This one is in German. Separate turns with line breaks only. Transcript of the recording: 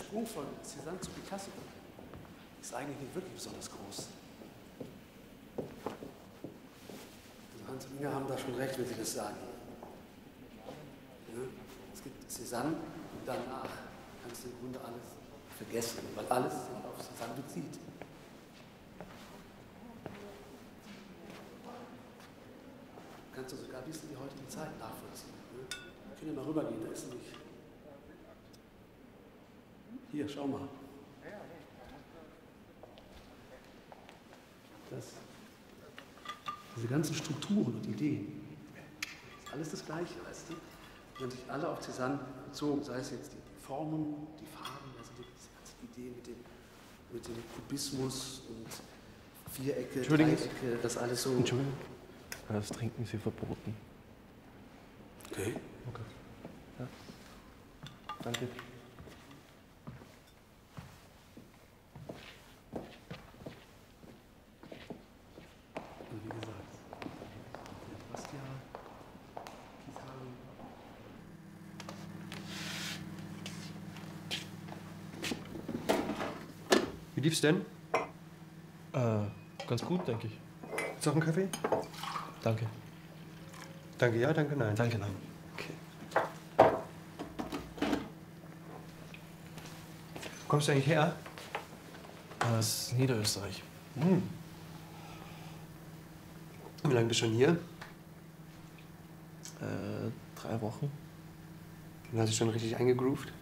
Sprung von Cézanne zu Picasso ist eigentlich nicht wirklich besonders groß. Also Hans und Inga haben da schon recht, wenn sie das sagen. Ja? Es gibt Cézanne und danach kannst du im Grunde alles vergessen, weil alles sich auf Cézanne bezieht. Du kannst du sogar bis in die heutige Zeit nachvollziehen. Ne? Wir können ja mal rübergehen, da ist nämlich. Hier, schau mal. Diese ganzen Strukturen und Ideen, ist alles das Gleiche, weißt du? Die haben sich alle auf Cézanne bezogen, sei es jetzt die Formen, die Farben, also diese ganzen Ideen mit dem Kubismus und Vierecke, Dreiecke, das alles so.
Entschuldigung, das Trinken ist hier verboten.
Okay.
Okay. Ja. Danke.
Und wie gesagt, der Bastia, Gitarren.
Wie lief's denn?
Ganz gut, denke ich.
Ist noch ein Kaffee?
Danke.
Danke ja, danke nein.
Danke, nein.
Okay. Wo kommst du eigentlich her?
Das ist Niederösterreich.
Hm. Wie lange bist du schon hier?
3 Wochen.
Dann hast du schon richtig eingegroovt?